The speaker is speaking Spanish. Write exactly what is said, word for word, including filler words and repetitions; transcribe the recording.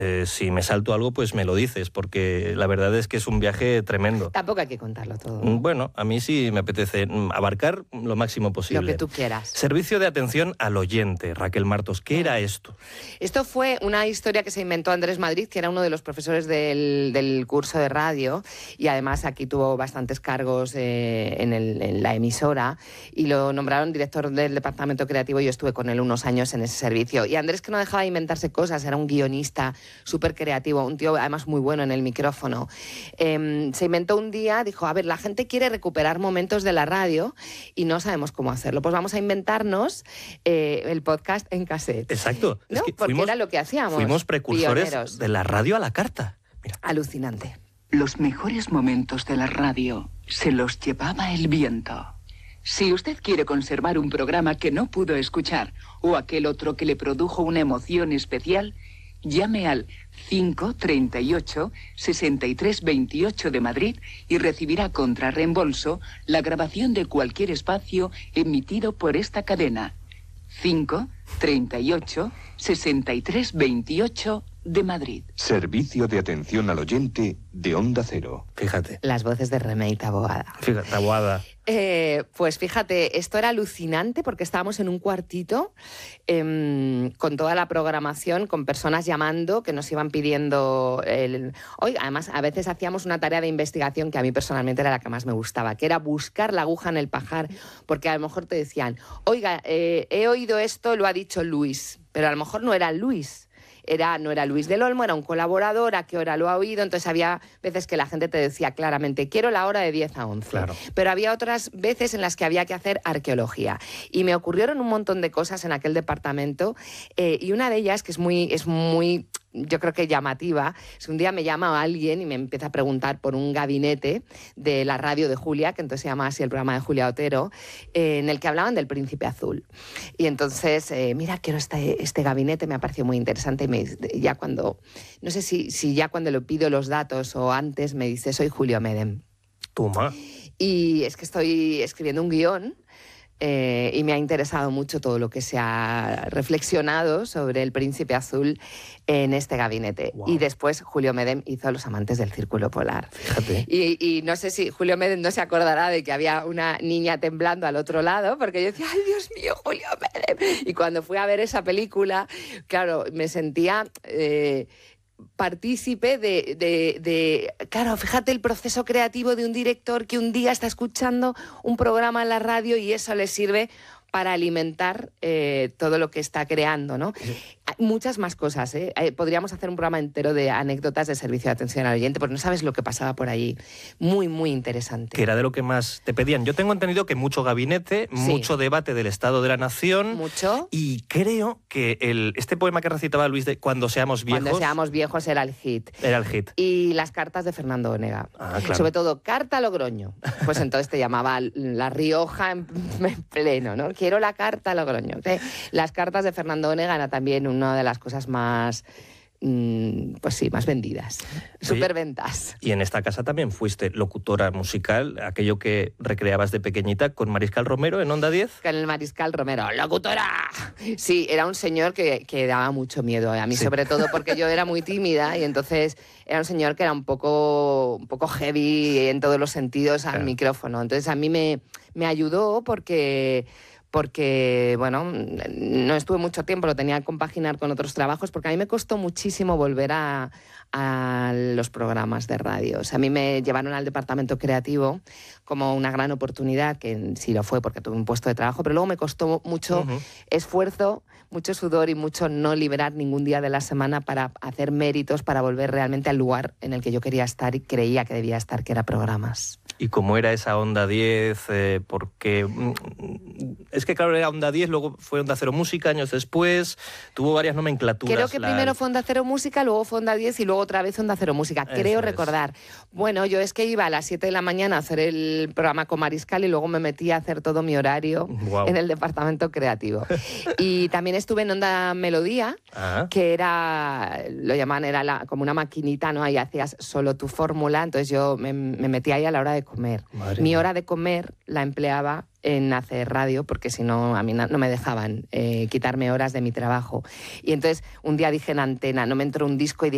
Eh, si me salto algo, pues me lo dices, porque la verdad es que es un viaje tremendo. Tampoco hay que contarlo todo. Bueno, a mí sí me apetece abarcar lo máximo posible. Lo que tú quieras. Servicio de atención al oyente, Raquel Martos. ¿Qué era esto? Esto fue una historia que se inventó Andrés Madrid, que era uno de los profesores del, del curso de radio, y además aquí tuvo bastantes cargos eh, en, el, en la emisora, y lo nombraron director del departamento creativo, y yo estuve con él unos años en ese servicio. Y Andrés, que no dejaba de inventarse cosas, era un guionista súper creativo, un tío además muy bueno en el micrófono. Eh, se inventó un día, dijo, a ver, la gente quiere recuperar momentos de la radio y no sabemos cómo hacerlo. Pues vamos a inventarnos eh, el podcast en cassette. Exacto. ¿No? Es que Porque fuimos, era lo que hacíamos. Fuimos precursores pioneros. de la radio a la carta. Mira. Alucinante. Los mejores momentos de la radio se los llevaba el viento. Si usted quiere conservar un programa que no pudo escuchar o aquel otro que le produjo una emoción especial, llame al cinco treinta y ocho sesenta y tres veintiocho de Madrid y recibirá contra reembolso la grabación de cualquier espacio emitido por esta cadena. cinco treinta y ocho sesenta y tres veintiocho de Madrid. Servicio de atención al oyente de Onda Cero. Fíjate. Las voces de Remey Taboada. Fíjate, Taboada. Eh, pues fíjate, esto era alucinante porque estábamos en un cuartito eh, con toda la programación, con personas llamando que nos iban pidiendo... El... Hoy, además, a veces hacíamos una tarea de investigación que a mí personalmente era la que más me gustaba, que era buscar la aguja en el pajar, porque a lo mejor te decían, oiga, eh, he oído esto, lo ha dicho Luis, pero a lo mejor no era Luis. Era, no era Luis del Olmo, era un colaborador, a qué hora lo ha oído, entonces había veces que la gente te decía claramente, quiero la hora de diez a once, claro. Pero había otras veces en las que había que hacer arqueología, y me ocurrieron un montón de cosas en aquel departamento, eh, y una de ellas, que es muy, es muy, yo creo que llamativa, es un día me llama alguien y me empieza a preguntar por un gabinete de la radio de Julia, que entonces se llama así el programa de Julia Otero, eh, en el que hablaban del Príncipe Azul, y entonces, eh, mira, quiero este, este gabinete, me ha parecido muy interesante, y me ya cuando, no sé si, si ya cuando le pido los datos o antes, me dice, soy Julio Medem. Toma. Y es que estoy escribiendo un guión eh, y me ha interesado mucho todo lo que se ha reflexionado sobre el Príncipe Azul en este gabinete. Wow. Y después Julio Medem hizo Los amantes del Círculo Polar. Fíjate. Y, y no sé si Julio Medem no se acordará de que había una niña temblando al otro lado, porque yo decía, ¡ay, Dios mío, Julio Medem! Y cuando fui a ver esa película, claro, me sentía... Eh, partícipe de, de, de... Claro, fíjate el proceso creativo de un director que un día está escuchando un programa en la radio y eso le sirve para alimentar eh, todo lo que está creando, ¿no? Sí. Hay muchas más cosas, ¿eh? Podríamos hacer un programa entero de anécdotas de servicio de atención al oyente, porque no sabes lo que pasaba por allí. Muy, muy interesante. Que era de lo que más te pedían. Yo tengo entendido que mucho gabinete, sí. mucho debate del estado de la nación. Mucho. Y creo que el, este poema que recitaba Luis de Cuando seamos viejos... Cuando seamos viejos era el hit. Era el hit. Y las cartas de Fernando Onega. Ah, claro. Sobre todo, carta a Logroño. Pues entonces te llamaba La Rioja en, en pleno, ¿no? Quiero la carta a Logroño. Las cartas de Fernando Onega era también una de las cosas más, mmm, pues sí, más vendidas. Sí. Superventas. Y en esta casa también fuiste locutora musical, aquello que recreabas de pequeñita con Mariscal Romero en Onda diez. Con el Mariscal Romero, ¡locutora! Sí, era un señor que, que daba mucho miedo, a mí sí. Sobre todo porque yo era muy tímida y entonces era un señor que era un poco, un poco heavy en todos los sentidos al claro. micrófono. Entonces a mí me, me ayudó porque... porque, bueno, no estuve mucho tiempo, lo tenía que compaginar con otros trabajos, porque a mí me costó muchísimo volver a, a los programas de radio. O sea, a mí me llevaron al departamento creativo como una gran oportunidad, que sí lo fue porque tuve un puesto de trabajo, pero luego me costó mucho uh-huh. esfuerzo, mucho sudor y mucho no liberar ningún día de la semana para hacer méritos, para volver realmente al lugar en el que yo quería estar y creía que debía estar, que era programas. ¿Y cómo era esa Onda diez? Eh, porque es que claro, era Onda diez, luego fue Onda Cero Música años después, tuvo varias nomenclaturas. Creo que la... primero fue Onda Cero Música, luego fue Onda diez y luego otra vez Onda Cero Música, creo Eso recordar. Es. Bueno, yo es que iba a las siete de la mañana a hacer el programa con Mariscal y luego me metí a hacer todo mi horario wow. en el departamento creativo. Y también estuve en Onda Melodía, ah. que era, lo llamaban, era la, como una maquinita, ¿no? Ahí hacías solo tu fórmula, entonces yo me, me metí ahí a la hora de comer. Madre Mi hora de comer la empleaba en hacer radio, porque si no, a mí no, no me dejaban eh, quitarme horas de mi trabajo. Y entonces un día dije en antena, no me entró un disco y dije,